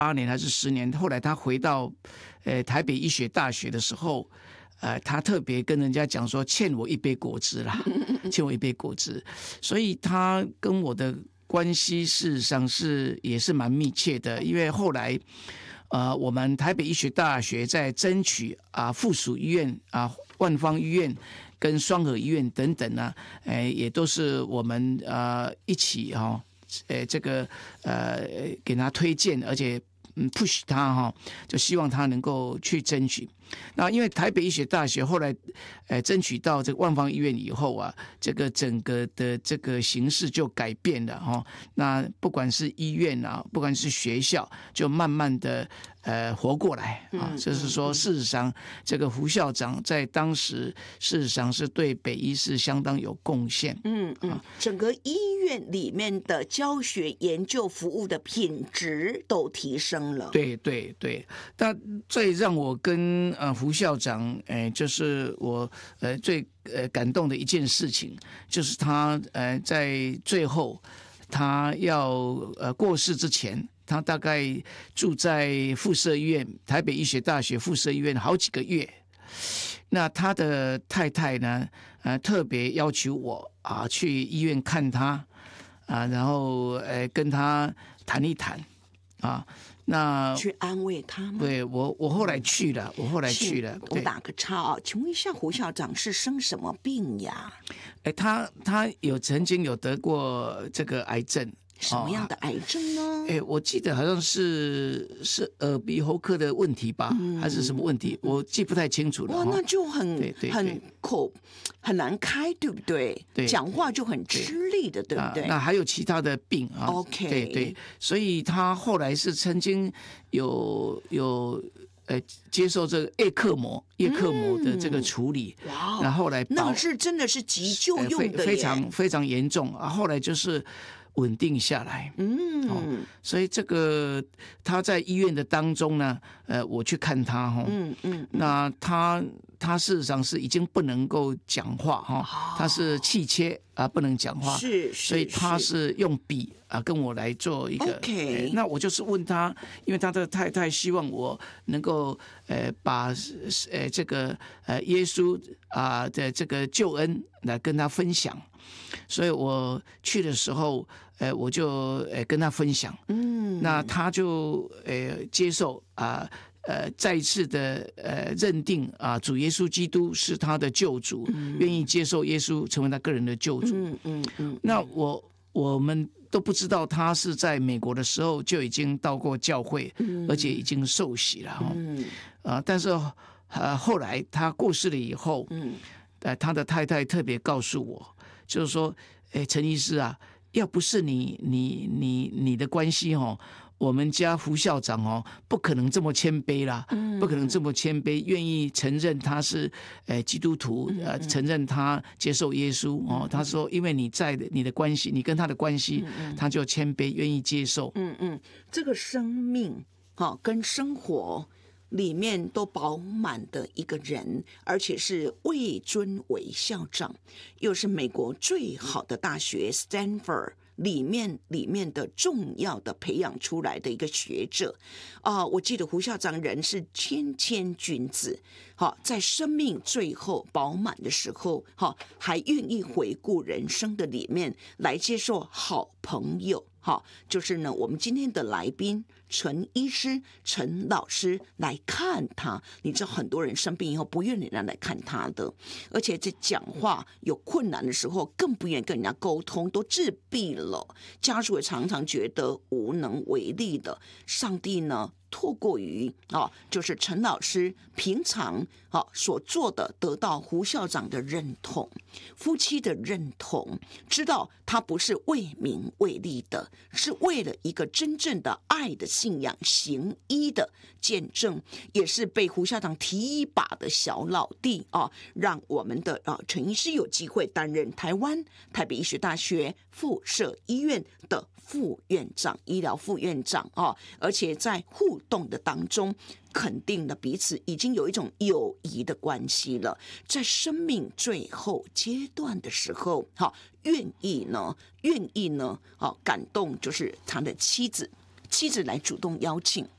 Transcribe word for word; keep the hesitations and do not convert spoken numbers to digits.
八年还是十年，后来他回到呃台北医学大学的时候，呃，他特别跟人家讲说欠我一杯果汁啦，欠我一杯果汁，所以他跟我的关系事实上是也是蛮密切的，因为后来呃我们台北医学大学在争取啊附属医院啊万芳医院跟双和医院等等呢，呃也都是我们呃一起哈、哦，呃这个呃给他推荐，而且嗯 push 他哈，就希望他能够去争取。那因为台北医学大学后来，呃，争取到这个万芳医院以后啊，这个整个的这个形势就改变了哈。那不管是医院啊，不管是学校，就慢慢的呃活过来啊。就是说，事实上，这个胡校长在当时事实上是对北医是相当有贡献。 嗯嗯，整个医院里面的教学、研究、服务的品质都提升了。 对对对，但最让我跟呃胡校长，呃，就是我呃最呃感动的一件事情，就是他呃在最后他要呃过世之前，他大概住在附设医院，台北医学大学附设医院好几个月。那他的太太呢，呃，特别要求我啊去医院看他啊，然后呃跟他谈一谈啊。那去安慰他吗？ 对，我我后来去了，我后来去了。 我打个岔啊，请问一下胡校长是生什么病呀？ 哎，他他有曾经有得过这个癌症。 什么样的癌症呢？ 哎、哦，我记得好像是是耳鼻喉科的问题吧，嗯、还是什么问题？我记不太清楚了。 哇，那就很对对对很口很难开，对不对？ 对， 讲话就很吃力的，对不对？ 啊、那还有其他的病啊 ？OK， 对对，所以他后来是曾经有有。呃，接受这个叶克膜、叶克膜的这个处理， 嗯、哇， 然后后来那是真的是急救用的耶， 呃、非, 非常非常严重啊。后来就是稳定下来， 嗯、哦， 所以这个他在医院的当中呢，呃，我去看他哈， 嗯嗯， 那他他事实上是已经不能够讲话哈，哦、他是气切啊，不能讲话， 是， 所以他是用笔啊跟我来做一个。 OK， 那我就是问他，因为他的太太希望我能够呃把呃这个呃耶稣啊的这个救恩来跟他分享，所以我去的时候，呃我就呃跟他分享， 嗯， 那他就呃接受啊。呃，再一次的呃认定啊，主耶稣基督是他的救主，嗯、愿意接受耶稣成为他个人的救主。 嗯嗯嗯。 那我我们都不知道他是在美国的时候就已经到过教会，嗯、而且已经受洗了哈。嗯。啊，但是呃后来他过世了以后，嗯，呃他的太太特别告诉我，就是说，哎，陈医师啊，要不是你你你你的关系哦。我们家胡校长哦，不可能这么谦卑啦，嗯、不可能这么谦卑，愿意承认他是呃基督徒，呃，承认他接受耶稣哦。他说，因为你在你的关系，你跟他的关系，嗯、他就谦卑，愿意接受。 嗯嗯，这个生命哈、哦、跟生活里面都饱满的一个人，而且是位尊为校长，又是美国最好的大学 Stanford。里面里面的重要的培养出来的一个学者啊、呃，我记得胡校长人是谦谦君子，好，在生命最后饱满的时候，好，还愿意回顾人生的里面来接受好朋友，好，就是呢，我们今天的来宾陈医师、陈老师来看他。你知道很多人生病以后不愿意人来看他的，而且在讲话有困难的时候更不愿意跟人家沟通，都自闭了，家属也常常觉得无能为力的。上帝呢，透过于啊，就是陈老师平常啊所做的，得到胡校长的认同，夫妻的认同，知道他不是为名为利的，是为了一个真正的爱的信仰行医的见证，也是被胡校长提一把的小老弟啊，让我们的啊陈医师有机会担任台湾台北医学大学附设医院的副院长、医疗副院长啊，而且在互动的当中，肯定了彼此已经有一种友谊的关系了。在生命最后阶段的时候，好，愿意呢，愿意呢，好，感动就是他的妻子，妻子来主动邀请